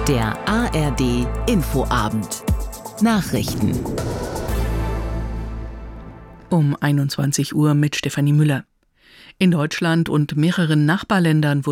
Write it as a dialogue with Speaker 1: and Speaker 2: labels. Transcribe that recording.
Speaker 1: Der ARD Infoabend. Nachrichten.
Speaker 2: Um 21 Uhr mit Stefanie Müller. In Deutschland und mehreren Nachbarländern